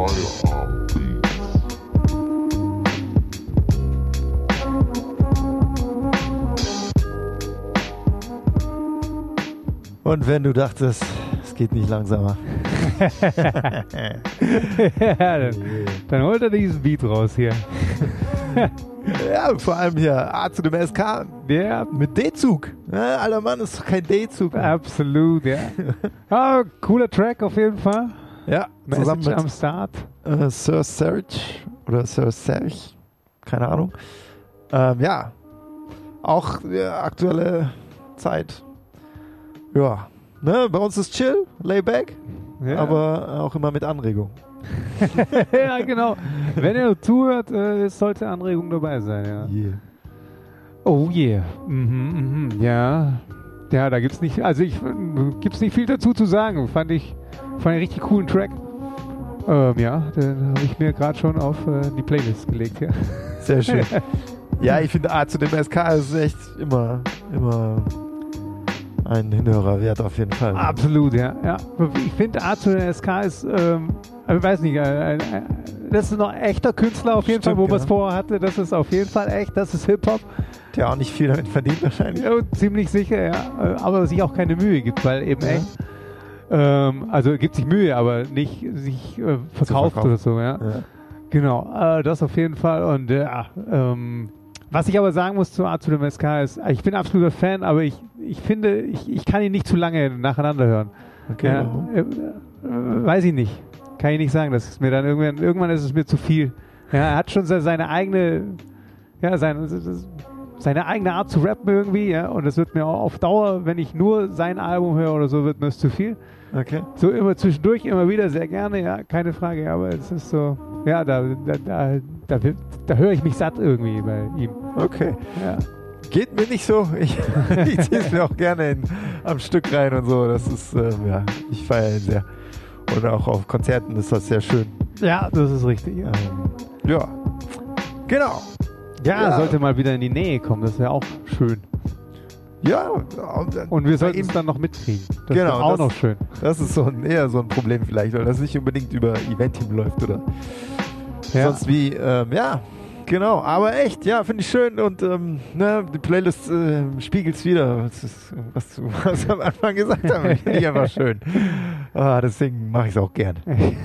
Und wenn du dachtest, es geht nicht langsamer. Ja, dann holt er diesen Beat raus hier. Ja, vor allem hier A zu dem SK Ja, mit D-Zug. Ja, alter Mann, ist doch kein D-Zug. absolut, ja. Ah, cooler Track auf jeden Fall. Ja, zusammen Message am mit Start. Sir Serge oder Sir Serge, keine Ahnung. Ja, auch aktuelle Zeit. Ja, ne, bei uns ist chill, layback, Ja. aber auch immer mit Anregung. Ja, genau. Wenn ihr zuhört, es sollte Anregung dabei sein, ja. Yeah. Oh yeah. Ja. Ja, da gibt's nicht, also gibt's nicht viel dazu zu sagen. Fand ich einen richtig coolen Track. Ja, den habe ich mir gerade schon auf die Playlist gelegt, ja. Sehr schön. Ja, ich finde A zu dem SK ist echt immer ein Hinhörer wert auf jeden Fall. Absolut, ja. Ich finde A zu der SK ist, ich weiß nicht, das ist noch ein echter Künstler auf jeden Stimmt, Fall, wo man es ja. vorher hatte. Das ist auf jeden Fall echt, das ist Hip-Hop. Der auch nicht viel damit verdient wahrscheinlich. Ja, ziemlich sicher, ja. Aber sich auch keine Mühe gibt, weil eben echt, also gibt sich Mühe, aber nicht sich verkauft oder so, ja. Genau, das auf jeden Fall. Und was ich aber sagen muss zu A zu dem SK ist, ich bin absoluter Fan, aber ich finde, ich kann ihn nicht zu lange nacheinander hören. Okay, Ja, weiß ich nicht. Kann ich nicht sagen. Das ist mir dann irgendwann ist es mir zu viel. Ja, er hat schon seine eigene, ja, seine eigene Art zu rappen irgendwie, ja, und das wird mir auch auf Dauer, wenn ich nur sein Album höre oder so, wird mir es zu viel. Okay. So immer zwischendurch, immer wieder, sehr gerne, ja, keine Frage, aber es ist so, ja, da höre ich mich satt irgendwie bei ihm. Okay. Ja. Geht mir nicht so. Ich ziehe es mir auch gerne am Stück rein und so. Das ist, ja, ich feiere ihn sehr. Und auch auf Konzerten ist das sehr schön. Ja, das ist richtig, ja. Ja. Genau. Ja, sollte mal wieder in die Nähe kommen, das wäre auch schön. Ja. Und wir sollten es dann noch mitkriegen. Das Genau, ist auch das- noch schön. Das ist eher so ein Problem vielleicht, weil das nicht unbedingt über Event-Team läuft oder Ja. sonst wie. Ja, genau. Aber echt, ja, finde ich schön und ne, die Playlist spiegelt es wieder. Was du am Anfang gesagt hast, finde ich einfach schön. Deswegen mache ich es auch gern.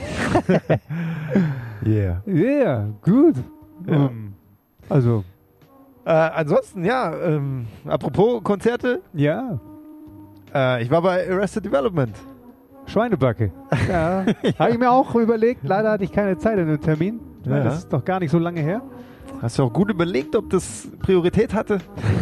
Yeah. Ja, gut. Ja. Also, Ansonsten, ja, apropos Konzerte, ja, ich war bei Arrested Development. Schweinebacke. Ja, habe ich mir auch überlegt. Leider hatte ich keine Zeit in den Termin. Ja. Das ist doch gar nicht so lange her. Hast du auch gut überlegt, ob das Priorität hatte?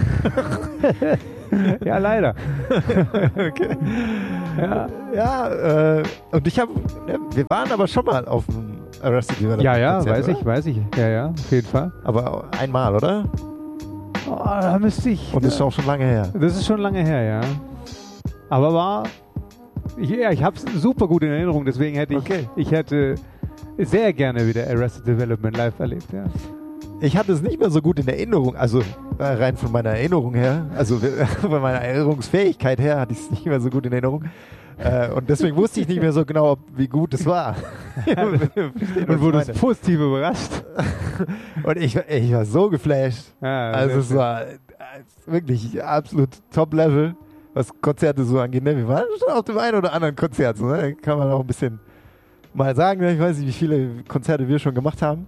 Ja, leider. Okay. Ja, Ja, und wir waren aber schon mal auf dem Arrested Development. ja, Konzert, weiß ich. Ja, auf jeden Fall. Aber einmal, oder? Oh, da müsste ich. Und ist auch schon lange her. Das ist schon lange her, ja. Aber ich habe es super gut in Erinnerung, deswegen hätte ich hätte sehr gerne wieder Arrested Development live erlebt, ja. Ich hatte es nicht mehr so gut in Erinnerung, also rein von meiner Erinnerung her, also von meiner Erinnerungsfähigkeit her hatte ich es nicht mehr so gut in Erinnerung. Und deswegen wusste ich nicht mehr so genau, wie gut es war. Und wurde positiv überrascht. Und ich war so geflasht. Ja, Also es sehr war wirklich absolut Top-Level, was Konzerte so angeht. Ne? Wir waren schon auf dem einen oder anderen Konzert. So, ne? Kann man auch ein bisschen mal sagen. Ne? Ich weiß nicht, wie viele Konzerte wir schon gemacht haben.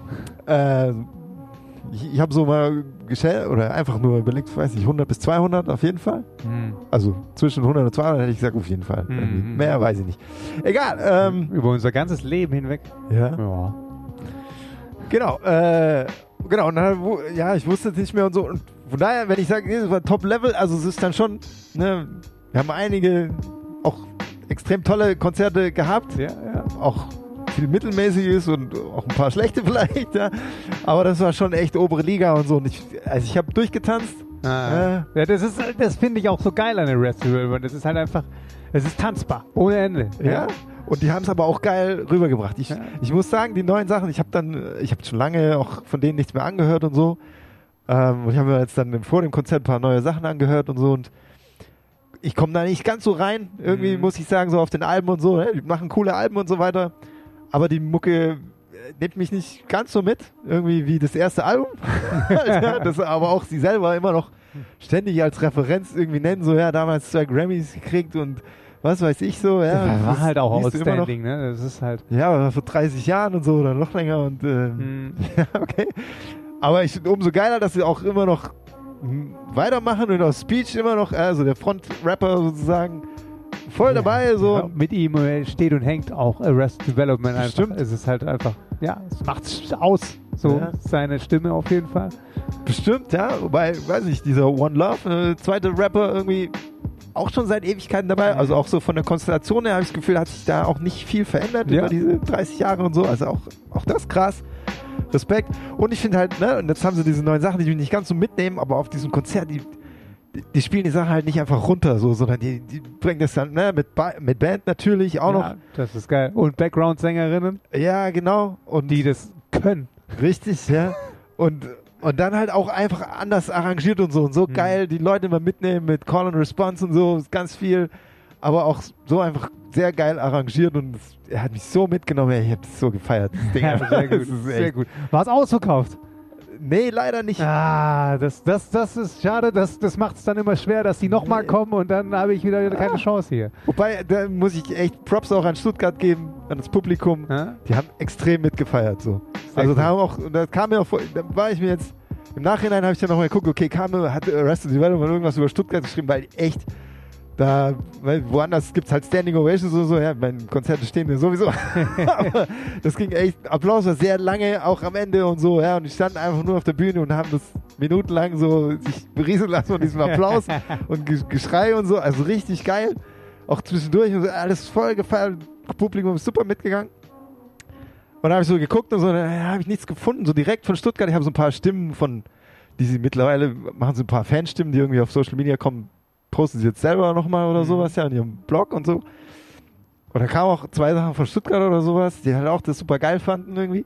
Ich habe so mal oder einfach nur überlegt, weiß nicht, 100 bis 200 auf jeden Fall. schön. Also zwischen 100 und 200 hätte ich gesagt, auf jeden Fall. Mhm. Mehr weiß ich nicht. Egal. Über unser ganzes Leben hinweg. Ja. Ja. Genau. Genau. Und dann, ja, ich wusste es nicht mehr und so. Und von daher, wenn ich sage, nee, das war Top-Level, also es ist dann schon, ne, wir haben einige auch extrem tolle Konzerte gehabt. Ja. Auch viel Mittelmäßiges und auch ein paar schlechte vielleicht, ja. Aber das war schon echt obere Liga und so. Und ich habe durchgetanzt. Ja, das finde ich auch so geil an Arrested Development. Das ist halt einfach, es ist tanzbar, ohne Ende. Ja. Und die haben es aber auch geil rübergebracht. Ich muss sagen, die neuen Sachen, ich habe schon lange auch von denen nichts mehr angehört und so. Und ich habe mir jetzt dann vor dem Konzert ein paar neue Sachen angehört und so. Und ich komme da nicht ganz so rein. Irgendwie muss ich sagen, so auf den Alben und so. Ne? Die machen coole Alben und so weiter. aber die Mucke nimmt mich nicht ganz so mit, irgendwie wie das erste Album. Das aber auch sie selber immer noch ständig als Referenz irgendwie nennen, so ja, damals 2 Grammys gekriegt und was weiß ich so. Ja, das war halt auch siehst du outstanding, ne? Das ist halt... Ja, aber vor 30 Jahren und so oder noch länger und ja, okay. Aber ich finde umso geiler, dass sie auch immer noch weitermachen und auch Speech immer noch, also der Front-Rapper sozusagen, voll dabei. So. Ja, mit ihm steht und hängt auch Arrested Development einfach. Stimmt. Es ist halt einfach, ja, es macht aus, so seine Stimme auf jeden Fall. Bestimmt, ja. Wobei, weiß nicht, dieser One Love, zweite Rapper irgendwie auch schon seit Ewigkeiten dabei. Also auch so von der Konstellation her habe ich das Gefühl, hat sich da auch nicht viel verändert über diese 30 Jahre und so. Also auch das krass. Respekt. Und ich finde halt, ne, und jetzt haben sie diese neuen Sachen, die mich nicht ganz so mitnehmen, aber auf diesem Konzert, die spielen die Sachen halt nicht einfach runter, so, sondern die bringen das dann, ne, mit Band natürlich auch noch. Das ist geil. Und Background-Sängerinnen. Ja, genau. Und die das können. Richtig, ja. Und dann halt auch einfach anders arrangiert und so geil, die Leute immer mitnehmen mit Call and Response und so, ganz viel, aber auch so einfach sehr geil arrangiert und er hat mich so mitgenommen, ich habe es so gefeiert. Das Ding sehr gut, sehr gut. War es ausverkauft? Nee, leider nicht. Das ist schade, das macht es dann immer schwer, dass die nochmal kommen und dann habe ich wieder keine Chance hier. Wobei, da muss ich echt Props auch an Stuttgart geben, an das Publikum. Die haben extrem mitgefeiert. So. Also da kam mir auch vor, da war ich mir jetzt, im Nachhinein habe ich dann nochmal geguckt, okay, hat Arrested Development irgendwas über Stuttgart geschrieben, weil echt weil woanders gibt es halt Standing Ovations oder so, ja, meine Konzerte stehen mir sowieso. Aber das ging echt, Applaus war sehr lange, auch am Ende und so, ja, und die standen einfach nur auf der Bühne und haben das minutenlang so sich berieseln lassen von diesem Applaus und Geschrei und so, also richtig geil. Auch zwischendurch und so, alles voll gefeiert, Publikum ist super mitgegangen. Und dann habe ich so geguckt und so, dann habe ich nichts gefunden, so direkt von Stuttgart. Ich habe so ein paar Stimmen die sie mittlerweile machen, so ein paar Fanstimmen, die irgendwie auf Social Media kommen, posten sie jetzt selber nochmal oder sowas, ja, in ihrem Blog und so. Und da kamen auch 2 Sachen von Stuttgart oder sowas, die halt auch das super geil fanden irgendwie.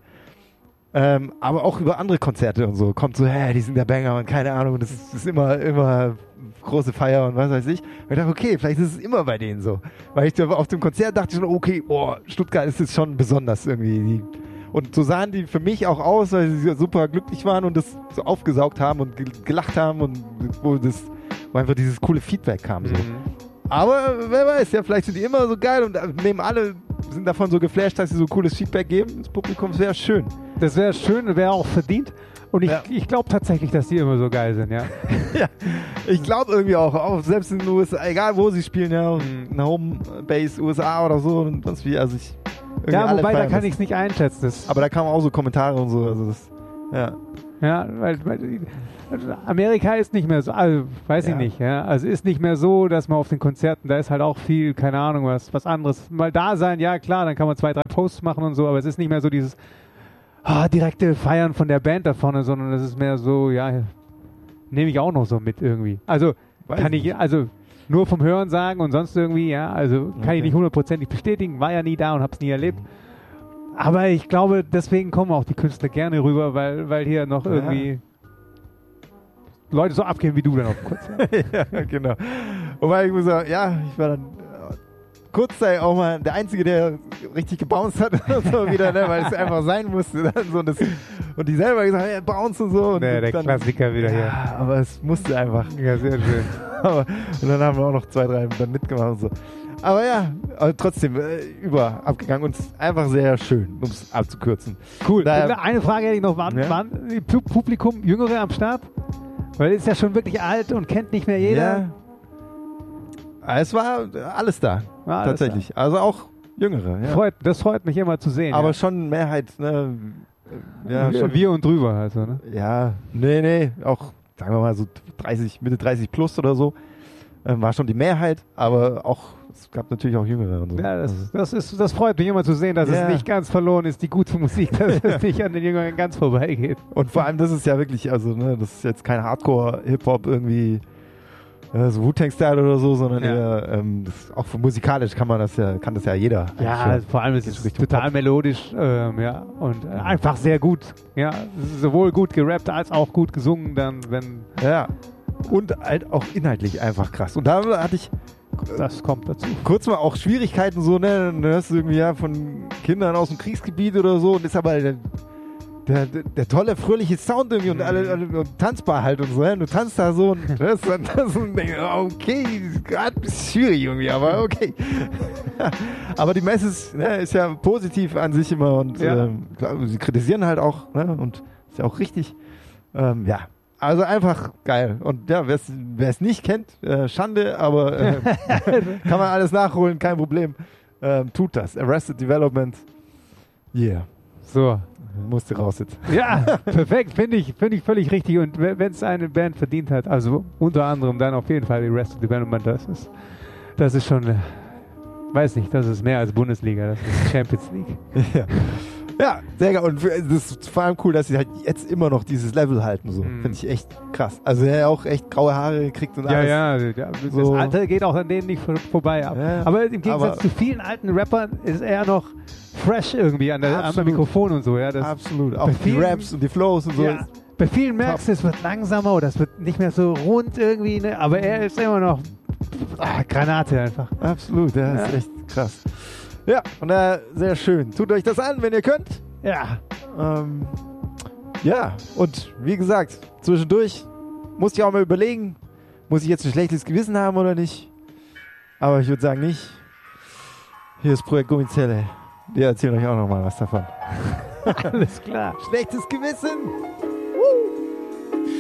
Aber auch über andere Konzerte und so. Kommt so, die sind der Banger und keine Ahnung, das ist immer große Feier und was weiß ich. Und ich dachte, okay, vielleicht ist es immer bei denen so. Weil ich auf dem Konzert dachte schon, okay, Stuttgart ist jetzt schon besonders irgendwie. Und so sahen die für mich auch aus, weil sie super glücklich waren und das so aufgesaugt haben und gelacht haben und wo einfach dieses coole Feedback kam. So. Aber wer weiß, ja, vielleicht sind die immer so geil und nehmen alle, sind davon so geflasht, dass sie so cooles Feedback geben. Das Publikum wäre schön. Das wäre schön und wäre auch verdient. Und ich glaube tatsächlich, dass die immer so geil sind, ja. Ja, ich glaube irgendwie auch selbst in den USA, egal wo sie spielen, ja, in Homebase USA oder so und sonst wie, also wobei, da kann ich es nicht einschätzen. Aber da kamen auch so Kommentare und so, also das, ja. Ja, weil Amerika ist nicht mehr so, also weiß ich nicht, ja. Also ist nicht mehr so, dass man auf den Konzerten, da ist halt auch viel, keine Ahnung, was anderes. Mal da sein, ja klar, dann kann man 2, 3 Posts machen und so, aber es ist nicht mehr so dieses direkte Feiern von der Band da vorne, sondern es ist mehr so, ja, nehme ich auch noch so mit irgendwie. Also also nur vom Hören sagen und sonst irgendwie, ja, also kann ich nicht 100%ig bestätigen, war ja nie da und hab's nie erlebt. Aber ich glaube, deswegen kommen auch die Künstler gerne rüber, weil hier noch irgendwie Leute so abgehen wie du dann auf dem Konzert. Ja, genau. Wobei ich muss sagen, ich war dann kurzzeitig auch mal der Einzige, der richtig gebounced hat so wieder, ne, weil es einfach sein musste. Dann so, und die selber gesagt, bounce und so. Und der dann, Klassiker wieder hier. Aber es musste einfach. Ja, sehr schön. Und dann haben wir auch noch 2, 3 dann mitgemacht und so. Aber trotzdem abgegangen und einfach sehr schön, um es abzukürzen. Cool. Eine Frage hätte ich noch. Waren die Publikum Jüngere am Start? Weil es ist ja schon wirklich alt und kennt nicht mehr jeder. Ja. Es war alles da, tatsächlich. Da. Also auch Jüngere. Ja. Das freut mich immer zu sehen. Aber schon Mehrheit, ne? Ja, schon wir und drüber, also, ne? Ja, nee, auch, sagen wir mal so Mitte 30 plus oder so. War schon die Mehrheit, aber auch es gab natürlich auch Jüngere und so. Ja, das freut mich immer zu sehen, dass es nicht ganz verloren ist, die gute Musik, dass es nicht an den Jüngeren ganz vorbeigeht. Und vor allem, das ist ja wirklich, also ne, das ist jetzt kein Hardcore-Hip-Hop irgendwie so Wu-Tang-Style oder so, sondern eher auch musikalisch kann das ja jeder. Ja, vor allem ist es total melodisch und einfach sehr gut. Ja, sowohl gut gerappt als auch gut gesungen dann, wenn... Ja. Und halt auch inhaltlich einfach krass. Und da hatte ich Das kommt dazu. Kurz mal auch Schwierigkeiten so, ne? Dann hörst du irgendwie ja von Kindern aus dem Kriegsgebiet oder so und ist aber der tolle, fröhliche Sound irgendwie und alle und tanzbar halt und so, ne? Du tanzt da so und hörst dann das und denkst, okay, gerade ein bisschen schwierig irgendwie, aber okay. Aber die Message ist ja positiv an sich immer und klar, sie kritisieren halt auch, ne? Und ist ja auch richtig. Also einfach geil. Und ja, wer es nicht kennt, Schande, aber kann man alles nachholen, kein Problem. Tut das. Arrested Development. Yeah. So. Musste raus jetzt. Ja, perfekt. Finde ich völlig richtig. Und wenn es eine Band verdient hat, also unter anderem dann auf jeden Fall die Arrested Development, das ist schon, weiß nicht, das ist mehr als Bundesliga, das ist Champions League. Ja, sehr geil. Und das ist vor allem cool, dass sie halt jetzt immer noch dieses Level halten. So. Finde ich echt krass. Also er hat auch echt graue Haare gekriegt und alles. Ja, das Alter geht auch an denen nicht vorbei. Ja. Aber im Gegensatz zu vielen alten Rappern ist er noch fresh irgendwie am Mikrofon und so. Ja, absolut. Auch die Raps und die Flows und so. Ja, bei vielen merkst du, es wird langsamer oder es wird nicht mehr so rund irgendwie. Ne? Aber er ist immer noch Granate einfach. Absolut, das ist echt krass. Ja, von daher sehr schön. Tut euch das an, wenn ihr könnt. Ja. Ja, und wie gesagt, zwischendurch musste ich auch mal überlegen, muss ich jetzt ein schlechtes Gewissen haben oder nicht? Aber ich würde sagen nicht. Hier ist Projekt Gummizelle. Die erzählen euch auch noch mal was davon. Alles klar. Schlechtes Gewissen.